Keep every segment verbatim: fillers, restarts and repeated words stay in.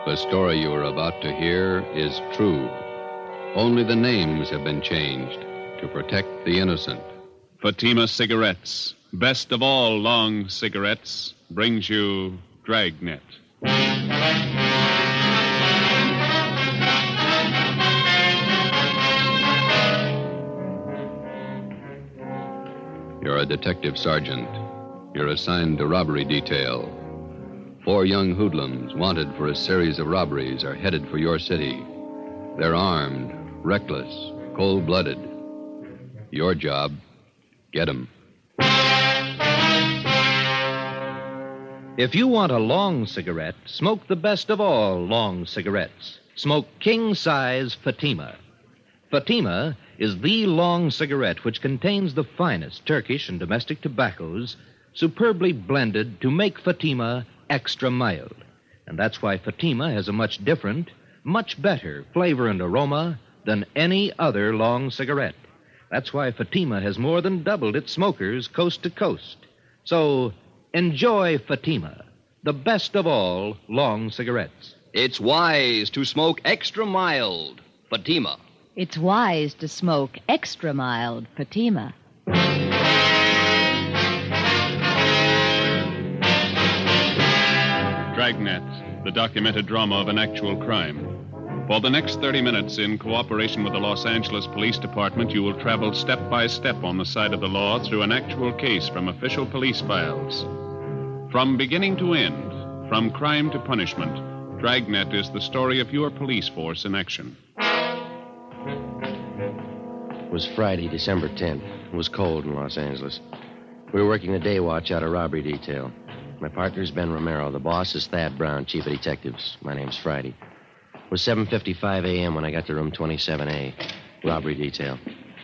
The story you are about to hear is true. Only the names have been changed to protect the innocent. Fatima Cigarettes, best of all long cigarettes, brings you Dragnet. You're a detective sergeant. You're assigned to robbery detail. Four young hoodlums, wanted for a series of robberies, are headed for your city. They're armed, reckless, cold-blooded. Your job, get 'em. If you want a long cigarette, smoke the best of all long cigarettes. Smoke king-size Fatima. Fatima is the long cigarette which contains the finest Turkish and domestic tobaccos superbly blended to make Fatima extra mild. And that's why Fatima has a much different, much better flavor and aroma than any other long cigarette. That's why Fatima has more than doubled its smokers coast to coast. So enjoy Fatima, the best of all long cigarettes. It's wise to smoke extra mild Fatima. It's wise to smoke extra mild Fatima. Dragnet, the documented drama of an actual crime. For the next thirty minutes, in cooperation with the Los Angeles Police Department, you will travel step by step on the side of the law through an actual case from official police files. From beginning to end, from crime to punishment, Dragnet is the story of your police force in action. It was Friday, December tenth. It was cold in Los Angeles. We were working the day watch out of robbery detail. My partner's Ben Romero. The boss is Thad Brown, chief of detectives. My name's Friday. It was seven fifty-five a.m. when I got to room twenty-seven A, robbery detail.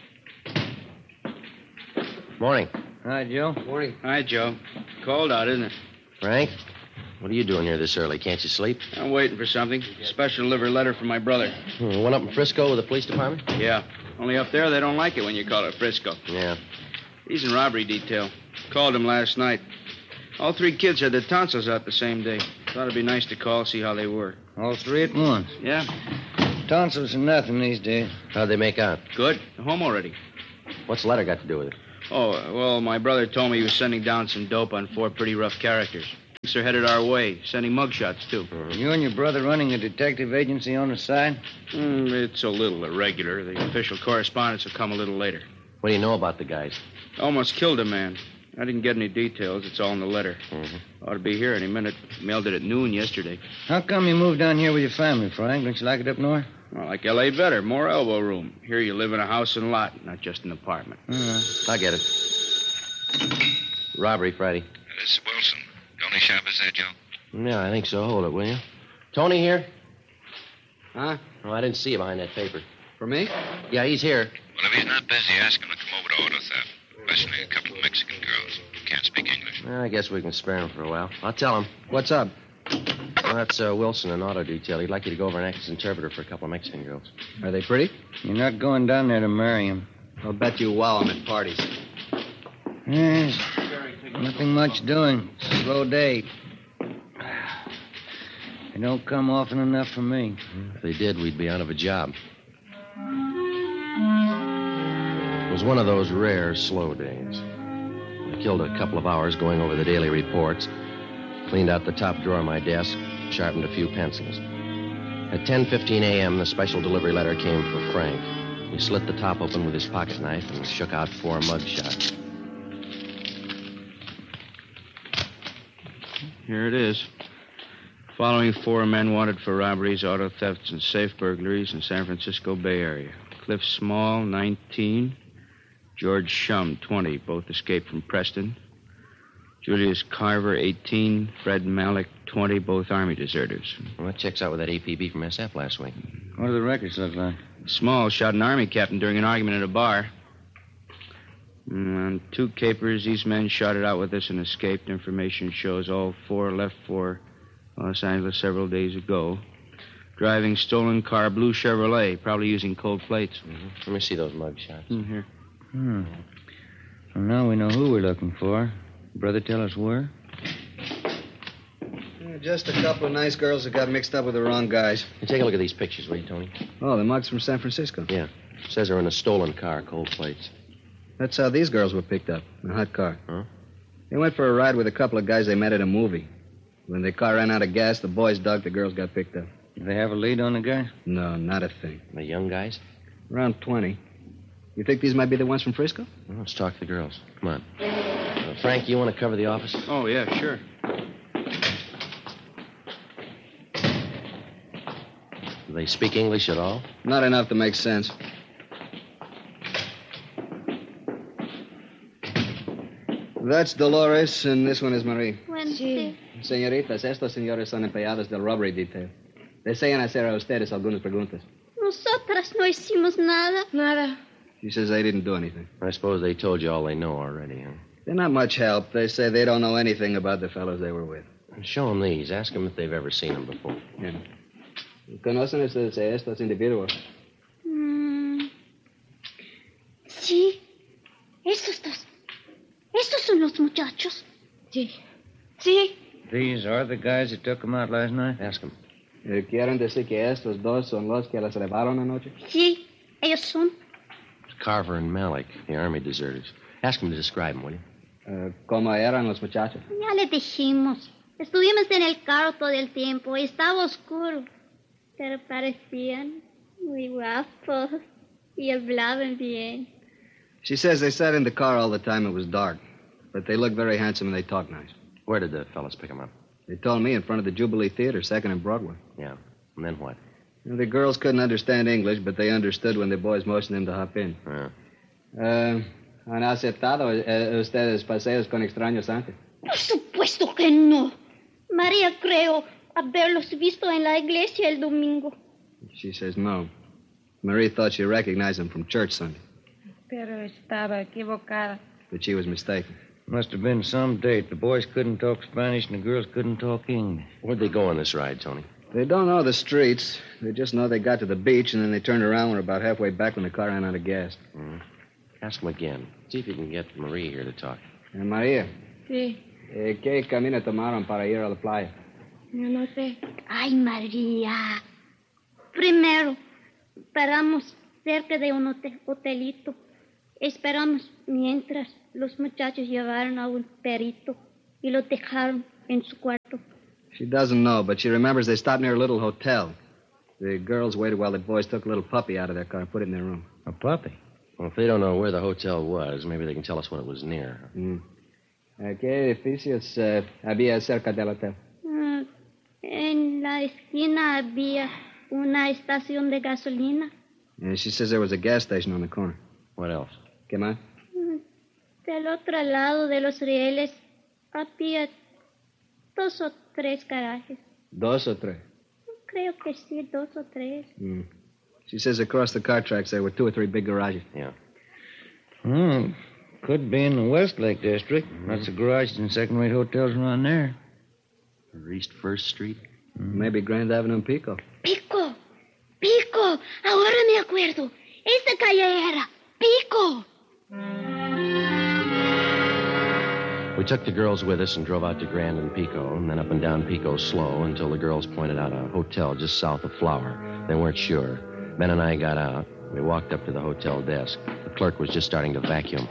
Morning. Hi, Joe. Morning. Hi, Joe. Cold out, isn't it? Frank, what are you doing here this early? Can't you sleep? I'm waiting for something. Special delivery letter from my brother. Hmm, one up in Frisco with the police department? Yeah. Only up there, they don't like it when you call it Frisco. Yeah. He's in robbery detail. Called him last night. All three kids had their tonsils out the same day. Thought it'd be nice to call, see how they were. All three at once. Yeah. Tonsils are nothing these days. How'd they make out? Good. They're home already. What's the letter got to do with it? Oh, well, my brother told me he was sending down some dope on four pretty rough characters. They're headed our way, sending mugshots, too. Mm-hmm. You and your brother running a detective agency on the side? Mm, it's a little irregular. The official correspondence will come a little later. What do you know about the guys? Almost killed a man. I didn't get any details. It's all in the letter. Mm-hmm. Ought to be here any minute. Mailed it at noon yesterday. How come you moved down here with your family, Frank? Don't you like it up north? Well, like L A better. More elbow room. Here you live in a house and lot, not just an apartment. Uh-huh. I get it. Robbery, Friday. This is Wilson. Tony Shop is there, Joe? Yeah, I think so. Hold it, will you? Tony here? Huh? Oh, I didn't see you behind that paper. For me? Yeah, he's here. Well, if he's not busy, ask him to come over to auto theft. Questioning a couple of Mexican girls who can't speak English. Well, I guess we can spare him for a while. I'll tell him. What's up? Well, that's uh, Wilson in auto detail. He'd like you to go over and act as interpreter for a couple of Mexican girls. Are they pretty? You're not going down there to marry him. I'll bet you wow I'm at parties. Yes. Nothing much doing. It's a slow day. They don't come often enough for me. If they did, we'd be out of a job. It was one of those rare, slow days. I killed a couple of hours going over the daily reports, cleaned out the top drawer of my desk, sharpened a few pencils. At ten fifteen a.m., the special delivery letter came for Frank. He slit the top open with his pocket knife and shook out four mug shots. Here it is. Following four men wanted for robberies, auto thefts, and safe burglaries in San Francisco Bay Area. Cliff Small, nineteen. George Shum, twenty. Both escaped from Preston. Julius Carver, eighteen. Fred Malik, twenty. Both Army deserters. Well, that checks out with that A P B from S F last week. What do the records look like? Small shot an Army captain during an argument at a bar. And on two capers, these men shot it out with us and escaped. Information shows all four left for Los Angeles several days ago. Driving stolen car, blue Chevrolet, probably using cold plates. Mm-hmm. Let me see those mug shots. Mm, here. Hmm. Well, now we know who we're looking for. Brother tell us where? Yeah, just a couple of nice girls that got mixed up with the wrong guys. Hey, take a look at these pictures, will you, Tony? Oh, the mugs from San Francisco. Yeah. Says they're in a stolen car, cold plates. That's how these girls were picked up, in a hot car. Huh? They went for a ride with a couple of guys they met at a movie. When the car ran out of gas, the boys dug, the girls got picked up. Do they have a lead on the guy? No, not a thing. The young guys? Around twenty. You think these might be the ones from Frisco? Well, let's talk to the girls. Come on. Uh, Frank, you want to cover the office? Oh, yeah, sure. Do they speak English at all? Not enough to make sense. That's Dolores, and this one is Marie. Sí. Señoritas, estos señores son empleados del robbery detail. Desean hacer a ustedes algunas preguntas. Nosotras no hicimos nada. Nada. She says they didn't do anything. I suppose they told you all they know already, huh? They're not much help. They say they don't know anything about the fellows they were with. Show them these. Ask them if they've ever seen them before. Yeah. ¿Conocen ustedes a estos individuos? Mm. Sí. Estos dos. Estos son los muchachos. Sí. Sí. These are the guys that took them out last night? Ask them. Eh, ¿Quieren decir que estos dos son los que las llevaron anoche? Sí, ellos son. Carver and Malik, the army deserters. Ask them to describe them, will you? Uh, ¿Cómo eran los muchachos? Ya le dijimos. Estuvimos en el carro todo el tiempo y estaba oscuro. Pero parecían muy guapos y hablaban bien. She says they sat in the car all the time. It was dark. But they looked very handsome and they talked nice. Where did the fellas pick them up? They told me in front of the Jubilee Theater, second and Broadway. Yeah. And then what? You know, the girls couldn't understand English, but they understood when the boys motioned them to hop in. Yeah. Uh, ¿Han aceptado eh, ustedes paseos con extraños antes? Por supuesto que no. María creo haberlos visto en la iglesia el domingo. She says no. Marie thought she recognized them from church Sunday. Pero estaba equivocada. But she was mistaken. Must have been some date. The boys couldn't talk Spanish and the girls couldn't talk English. Where'd they go on this ride, Tony? They don't know the streets. They just know they got to the beach, and then they turned around and were about halfway back when the car ran out of gas. Mm. Ask them again. See if you can get Marie here to talk. Eh, María, Sí. eh, ¿qué camino tomaron para ir a la playa? Yo no sé. Ay, María. Primero, paramos cerca de un hotel- hotelito. Esperamos mientras los muchachos llevaron a un perito y lo dejaron en su cuarto. She doesn't know, but she remembers they stopped near a little hotel. The girls waited while the boys took a little puppy out of their car and put it in their room. A puppy? Well, if they don't know where the hotel was, maybe they can tell us what it was near. Mm. Eh, ¿Qué edificios eh, había cerca del hotel? Ah, en la esquina había una estación de gasolina. And she says there was a gas station on the corner. What else? ¿Qué más? Mm, Del otro lado de los rieles había dos o tres garajes. Dos o tres. Creo que sí, dos o tres. Mm. She says across the car tracks there were two or three big garages. Yeah. Hmm. Could be in the Westlake district. Lots of garages and second-rate hotels around there. Or East First Street? Mm. Maybe Grand Avenue and Pico. Pico, Pico, ahora me acuerdo. Esta calle era Pico. We took the girls with us and drove out to Grand and Pico, and then up and down Pico slow until the girls pointed out a hotel just south of Flower. They weren't sure. Ben and I got out. We walked up to the hotel desk. The clerk was just starting to vacuum.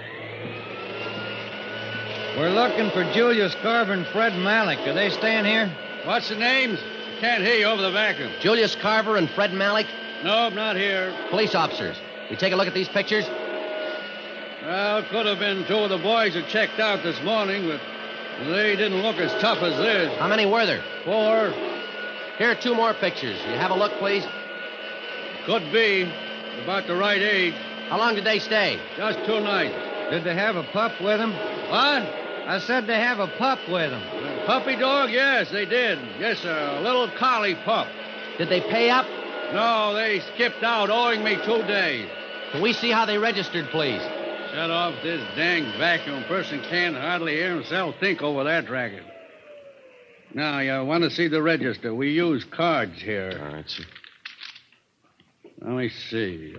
We're looking for Julius Carver and Fred Malik. Are they staying here? What's the names? Can't hear you over the vacuum. Julius Carver and Fred Malik? Nope, not here. Police officers. We take a look at these pictures? Well, it could have been two of the boys who checked out this morning, but they didn't look as tough as this. How many were there? Four. Here are two more pictures. You have a look, please? Could be. About the right age. How long did they stay? Just two nights. Did they have a pup with them? What? I said they have a pup with them. A puppy dog? Yes, they did. Yes, sir. A little collie pup. Did they pay up? No, they skipped out, owing me two days. Can we see how they registered, please? Shut off this dang vacuum. Person can't hardly hear himself think over that racket. Now, you want to see the register. We use cards here. All right, sir. Let me see.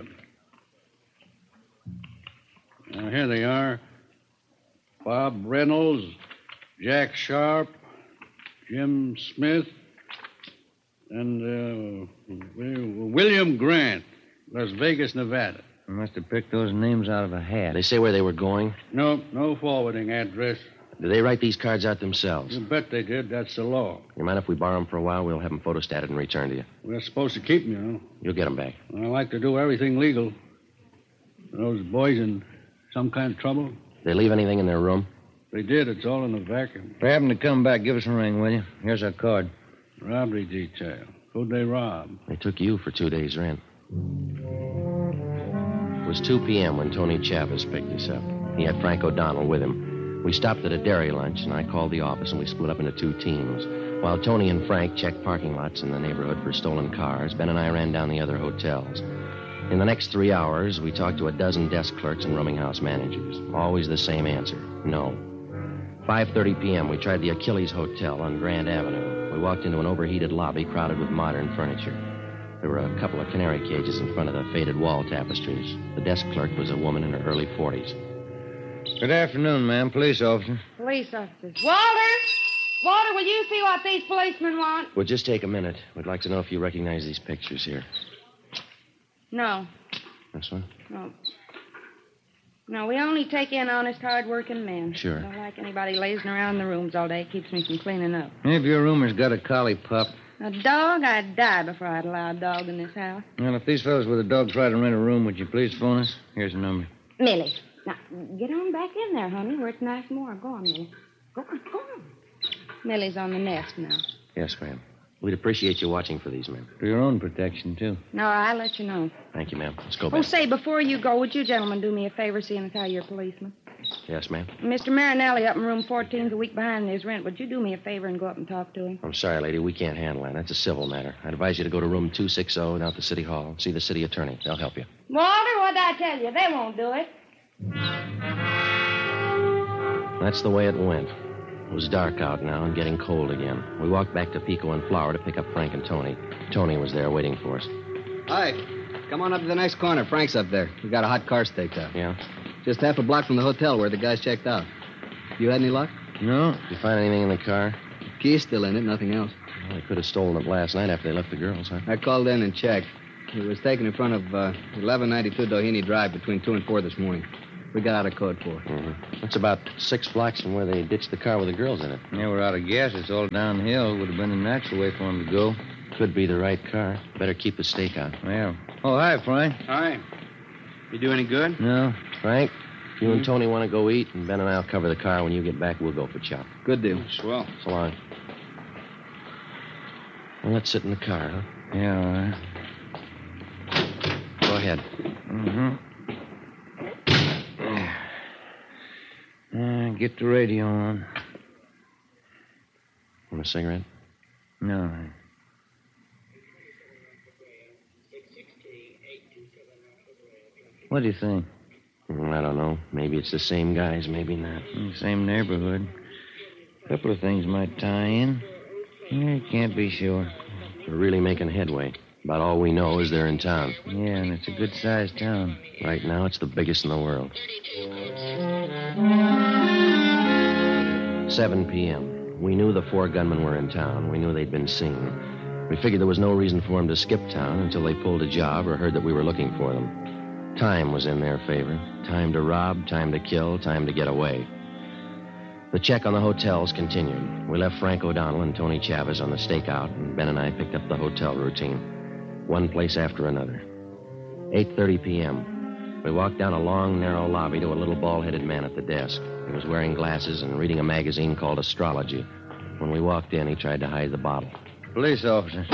Now, here they are. Bob Reynolds, Jack Sharp, Jim Smith, and uh, William Grant, Las Vegas, Nevada. I must have picked those names out of a hat. They say where they were going? No, no forwarding address. Did they write these cards out themselves? You bet they did. That's the law. You mind if we borrow them for a while? We'll have them photostated and returned to you. We're supposed to keep them, you know. You'll get them back. I like to do everything legal. Are those boys in some kind of trouble? They leave anything in their room? They did. It's all in the vacuum. If they happen to come back, give us a ring, will you? Here's our card. Robbery detail. Who'd they rob? They took you for two days' rent. It was two p.m. when Tony Chavez picked us up. He had Frank O'Donnell with him. We stopped at a dairy lunch, and I called the office, and we split up into two teams. While Tony and Frank checked parking lots in the neighborhood for stolen cars, Ben and I ran down the other hotels. In the next three hours, we talked to a dozen desk clerks and rooming house managers. Always the same answer, no. five thirty p.m., we tried the Achilles Hotel on Grand Avenue. We walked into an overheated lobby crowded with modern furniture. There were a couple of canary cages in front of the faded wall tapestries. The desk clerk was a woman in her early forties. Good afternoon, ma'am. Police officer. Police officers. Walter! Walter, will you see what these policemen want? We'll just take a minute. We'd like to know if you recognize these pictures here. No. This one? No. No, we only take in honest, hard-working men. Sure. I don't like anybody lazing around the rooms all day. It keeps me from cleaning up. If your room has got a collie pup. A dog? I'd die before I'd allow a dog in this house. Well, if these fellows with a dog try to rent a room, would you please phone us? Here's the number. Millie. Now, get on back in there, honey, where it's nice and warm. Go on, Millie. Go on, go on. Millie's on the nest now. Yes, ma'am. We'd appreciate you watching for these men. For your own protection, too. No, I'll let you know. Thank you, ma'am. Let's go Oh, back. say, before you go, would you gentlemen do me a favor, seeing as how you're policemen? Yes, ma'am. Mister Marinelli up in room fourteen's a week behind in his rent. Would you do me a favor and go up and talk to him? I'm sorry, lady. We can't handle that. That's a civil matter. I'd advise you to go to room two sixty down at the city hall and see the city attorney. They'll help you. Walter, what'd I tell you? They won't do it. That's the way it went. It was dark out now and getting cold again. We walked back to Pico and Flower to pick up Frank and Tony. Tony was there waiting for us. Hi. Come on up to the next corner. Frank's up there. We got a hot car staked out. Yeah? Just half a block from the hotel where the guys checked out. You had any luck? No. Did you find anything in the car? The key's still in it, nothing else. Well, they could have stolen it last night after they left the girls, huh? I called in and checked. It was taken in front of uh, eleven ninety-two Doheny Drive between two and four this morning. We got out of code four. Mm-hmm. That's about six blocks from where they ditched the car with the girls in it. Yeah, we're out of gas. It's all downhill. Would have been the natural way for them to go. Could be the right car. Better keep the stake out. Yeah. Oh, hi, Frank. Hi. You do any good? No. Frank, if you and Tony want to go eat, and Ben and I'll cover the car. When you get back, we'll go for chop. Good deal. Swell. So long. Well, let's sit in the car, huh? Yeah, all right. Go ahead. Mm-hmm. Uh, get the radio on. Want a cigarette? No. What do you think? Mm, I don't know. Maybe it's the same guys, maybe not. Same neighborhood. A couple of things might tie in. Yeah, can't be sure. We're really making headway. About all we know is they're in town. Yeah, and it's a good-sized town. Right now, it's the biggest in the world. seven p.m. We knew the four gunmen were in town. We knew they'd been seen. We figured there was no reason for them to skip town until they pulled a job or heard that we were looking for them. Time was in their favor. Time to rob, time to kill, time to get away. The check on the hotels continued. We left Frank O'Donnell and Tony Chavez on the stakeout, and Ben and I picked up the hotel routine. One place after another. eight thirty p.m. We walked down a long, narrow lobby to a little bald-headed man at the desk. He was wearing glasses and reading a magazine called Astrology. When we walked in, he tried to hide the bottle. Police officer.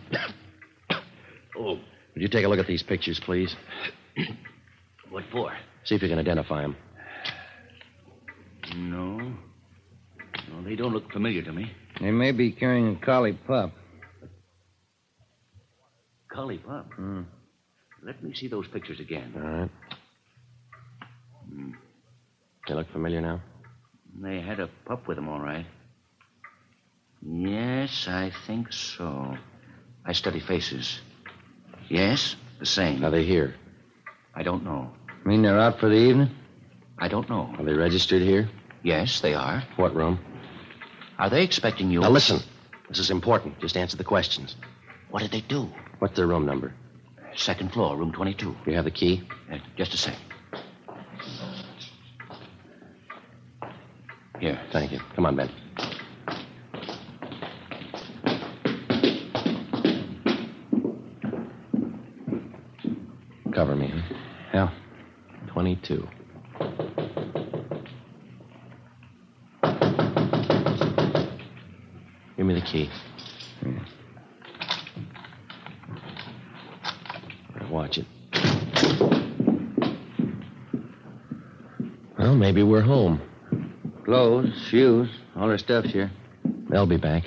Oh. Would you take a look at these pictures, please? What for? See if you can identify them. No. No, they don't look familiar to me. They may be carrying a collie pup. Collie pup? Hmm. Let me see those pictures again. All right. Hmm. They look familiar now? They had a pup with them, all right. Yes, I think so. I study faces. Yes, the same. Are they here? I don't know. Mean they're out for the evening? I don't know. Are they registered here? Yes, they are. What room? Are they expecting you? Now, listen. This is important. Just answer the questions. What did they do? What's their room number? Second floor, room twenty-two. You have the key? Uh, just a sec. Here. Thank you. Come on, Ben. Cover me, huh? Yeah. twenty-two. Give me the key. Yeah. Watch it. Well, maybe we're home. Clothes, shoes, all their stuff's here. They'll be back.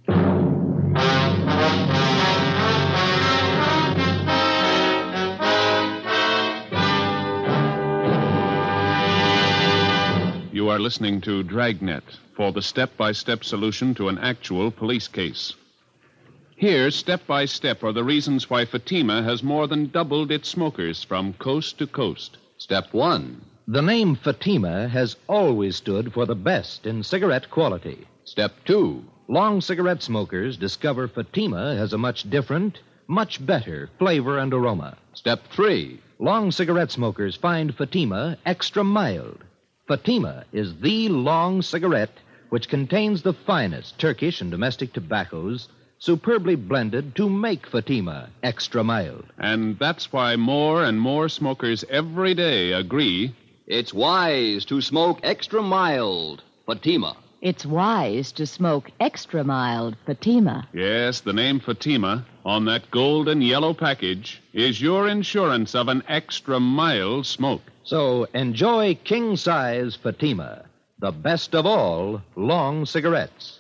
You are listening to Dragnet for the step-by-step solution to an actual police case. Here, step by step, are the reasons why Fatima has more than doubled its smokers from coast to coast. Step one. The name Fatima has always stood for the best in cigarette quality. Step two. Long cigarette smokers discover Fatima has a much different, much better flavor and aroma. Step three. Long cigarette smokers find Fatima extra mild. Fatima is the long cigarette which contains the finest Turkish and domestic tobaccos superbly blended to make Fatima extra mild. And that's why more and more smokers every day agree it's wise to smoke extra mild Fatima. It's wise to smoke extra mild Fatima. Yes, the name Fatima on that gold and yellow package is your insurance of an extra mild smoke. So enjoy king-size Fatima, the best of all long cigarettes.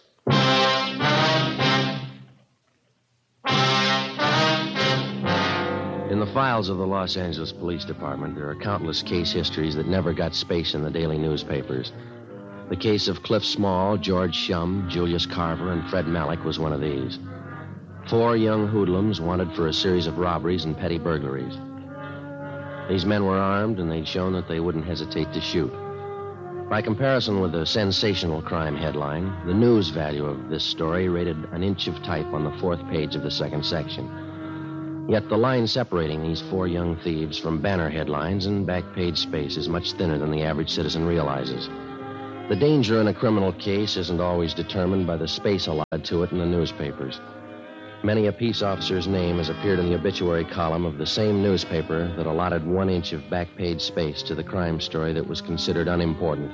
In the files of the Los Angeles Police Department, there are countless case histories that never got space in the daily newspapers. The case of Cliff Small, George Shum, Julius Carver, and Fred Malik was one of these. Four young hoodlums wanted for a series of robberies and petty burglaries. These men were armed, and they'd shown that they wouldn't hesitate to shoot. By comparison with the sensational crime headline, the news value of this story rated an inch of type on the fourth page of the second section. Yet the line separating these four young thieves from banner headlines and back page space is much thinner than the average citizen realizes. The danger in a criminal case isn't always determined by the space allotted to it in the newspapers. Many a peace officer's name has appeared in the obituary column of the same newspaper that allotted one inch of back page space to the crime story that was considered unimportant.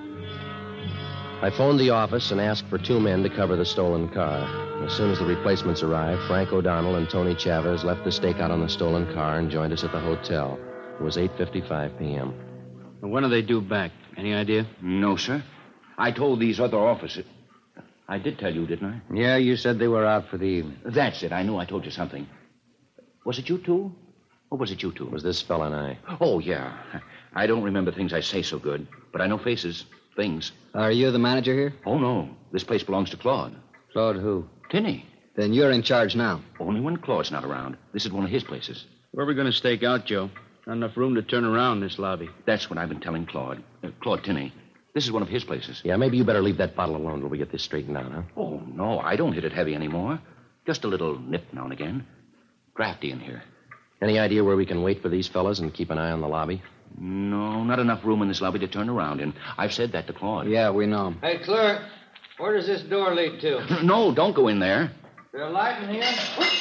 I phoned the office and asked for two men to cover the stolen car. As soon as the replacements arrived, Frank O'Donnell and Tony Chavez left the stakeout on the stolen car and joined us at the hotel. It was eight fifty-five p.m. When do they due back? Any idea? No, sir. I told these other officers. I did tell you, didn't I? Yeah, you said they were out for the evening. That's it. I knew I told you something. Was it you two? Or was it you two? It was this fella and I. Oh, yeah. I don't remember things I say so good, but I know faces, things. Are you the manager here? Oh, no. This place belongs to Claude. Claude who? Tinney. Then you're in charge now. Only when Claude's not around. This is one of his places. Where are we going to stake out, Joe? Not enough room to turn around in this lobby. That's what I've been telling Claude. Uh, Claude Tinney. This is one of his places. Yeah, maybe you better leave that bottle alone till we get this straightened out, huh? Oh, no. I don't hit it heavy anymore. Just a little nip now and again. Drafty in here. Any idea where we can wait for these fellas and keep an eye on the lobby? No, not enough room in this lobby to turn around in. I've said that to Claude. Yeah, we know. Hey, clerk, where does this door lead to? No, don't go in there. There a light in here?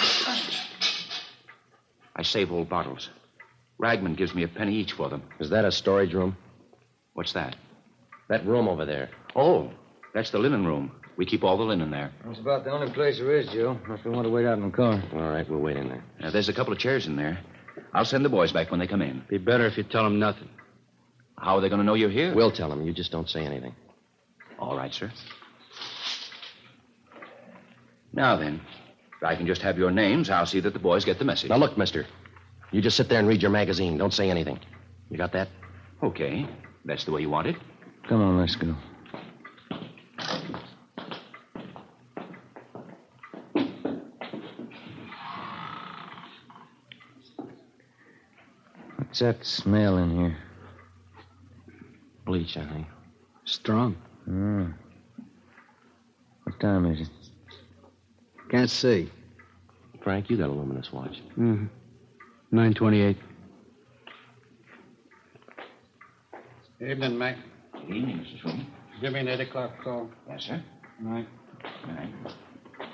I save old bottles. Ragman gives me a penny each for them. Is that a storage room? What's that? That room over there. Oh, that's the linen room. We keep all the linen there. That's about the only place there is, Joe. Unless we want to wait out in the car. All right, we'll wait in there. Uh, there's a couple of chairs in there. I'll send the boys back when they come in. Be better if you tell them nothing. How are they going to know you're here? We'll tell them. You just don't say anything. All right, sir. Now then, if I can just have your names, I'll see that the boys get the message. Now, look, mister. You just sit there and read your magazine. Don't say anything. You got that? Okay. That's the way you want it. Come on, let's go. What's that smell in here? Bleach, I think. Strong. Hmm. What time is it? Can't see. Frank, you got a luminous watch. Mm-hmm. nine twenty-eight. Evening, Mac. Good evening, Mister Truman. Give me an eight o'clock call. Yes, sir. Night. All right.